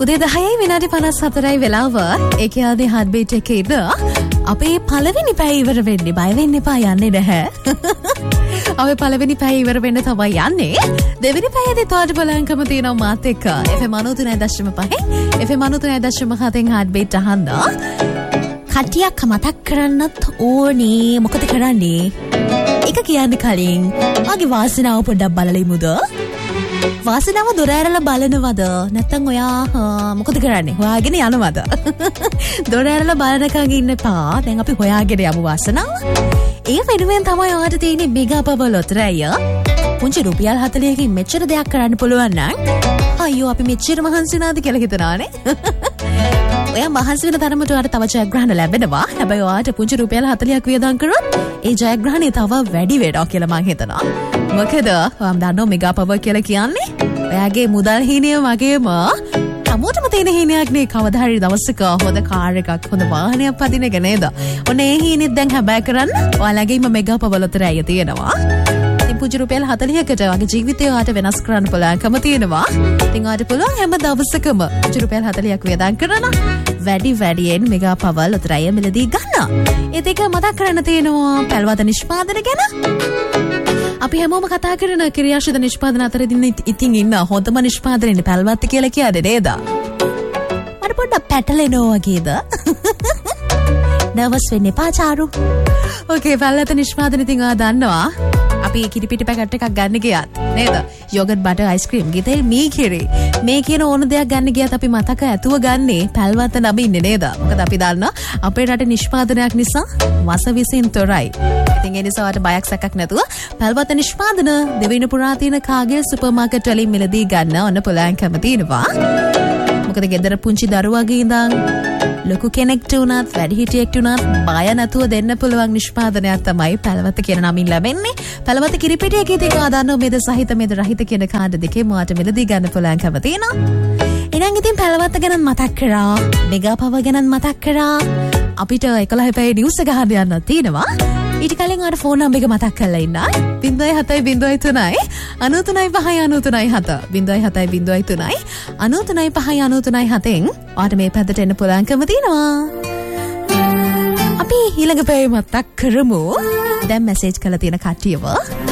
උදේ 10යි විනාඩි 54යි වෙලාව. ඒ කියන්නේ heartbeat එකේ ඉන්න අපේ පළවෙනි පැය ඉවර වෙන්නේ. බය වෙන්න එපා, යන්නේ නැහැ. අපේ පළවෙනි පැය ඉවර වෙන්න තමයි යන්නේ. දෙවෙනි පැයේදී තෝට බලංකම තියෙනවා මාත් එක්ක. FM 93.5 FM 93.7 heartbeat අහන්න. කටියක් මතක් කරන්නත් ඕනේ. මොකද කරන්නේ? එක කියන්න කලින් මගේ වාසනාව පොඩ්ඩක් බලලා ඉමුද? වාසනාව දොර ඇරලා බලනවද? නැත්නම් ඔයා මොකද කරන්නේ? හොයාගෙන යනවද? දොර ඇරලා බලනකන් ඉන්න එපා. දැන් අපි හොයාගෙන යමු වාසනාව. ඒ වෙනුවෙන් තමයි ඔයාට තියෙන්නේ මෙගා පවර් ලොතරැය. පුංචි රුපියල් 40කින් මෙච්චර දෙයක් කරන්න පුළුවන් නම් අයියෝ අපි මෙච්චර මහන්සි වුණාද කියලා හිතනවානේ. ඔයා මහන්සි වෙන තරමට ඔයාට තව ජයග්‍රහණ ලැබෙනවා. හැබැයි ඔයාට පුංචි රුපියල් 40ක් වියදම් කරොත් ඒ ජයග්‍රහණය තව වැඩි වෙනවා කියලා මං හිතනවා. මොකද ඔයාම දන්නව මෙගා පවර් කියලා කියන්නේ ඔයාගේ මුදල් හීනය වගේම හැමෝටම තියෙන හීනයක් නේ. කවදා හරි දවසක හොඳ කාර් එකක් හොඳ වාහනයක් පදින එක නේද? ඔන්න ඒ හීනෙත් දැන් හැබෑ කරන්න ඔයාලගේම මෙගා පවර් ලොතරැය තියෙනවා. පුංචි රුපියල් 40කට වගේ ජීවිතය ඔයාට වෙනස් කරන්න පුළුවන්කම තියෙනවා. ඉතින් ඔයාට පුළුවන් හැම දවසකම පුංචි රුපියල් 40ක් වියදම් කරන වැඩියෙන් මෙගා පවර් ලොතරැය මිලදී ගන්න. ඒත් ඒක මතක් කරන්න තියෙනවා පැල්වත නිෂ්පාදන ගැන. අපි හැමෝම කතා කරන ක්‍රියාශීල නිෂ්පාදන අතරින් ඉතින් ඉන්න හොඳම නිෂ්පාදනයේ පැල්වත කියලා කියන්නේ නේද? මට පොඩ්ඩක් පැටලෙනවා වගේද? නර්වස් වෙන්න එපා චාරු. ඕකේ, පැල්වත නිෂ්පාදන ඉතින් ඔයා දන්නවා. අපි කිරි පිටි පැකට් එකක් ගන්න ගියත් නේද? යෝගට් බටර් අයිස්ක්‍රීම් ගිතෙල් මී කිරි මේ කියන ඕන දෙයක් ගන්න ගියත් අපි මතක ඇතුව ගන්නේ පැල්වත නමින්නේ නේද? මොකද අපි දන්නවා අපේ රටේ නිෂ්පාදනයක් නිසා වස විසින් තොරයි. ඉතින් ඒ නිසා ඔයාට බයක් සැකක් නැතුව පැල්වත නිෂ්පාදන දෙවින පුරා තියෙන කාගේල් සුපර් මාකට් වලින් මිලදී ගන්න ඔන්න පුළුවන්කම තියෙනවා. මොකද ගෙදර පුංචි දරුවගේ ඉඳන් ලොකු කෙනෙක්ට උනත් වැඩිහිටියෙක්ට උනත් බය නැතුව දෙන්න පුළුවන් නිෂ්පාදනයක් තමයි පැල්වත කියන නමින් ලැබෙන්නේ. පැල්වත කිරිපිටියක ඉතින් ආදන්නෝ මේද සහිත මේද රහිත කියන කාඩ් දෙකේ මොකට මිලදී ගන්න පුළුවන්කම තියෙනවා. එහෙනම් ඉතින් පැල්වත ගැන මතක් කරා, මෙගා පවර් ගැන මතක් කරා. අපිට 11 පැය නිවුස් එක ගහන්න යන්න තියෙනවා. ඊට කලින් ආර ෆෝන් නම්බර් එක මතක් කරලා ඉන්න. 0703 93 0703 93 ඔයාට මේ පැත්තට එන්න පුළුවන්කම තියෙනවා. අපි ඊළඟ පැය මතක් කරමු. දැන් මැසේජ් කරලා තියෙන කට්ටියව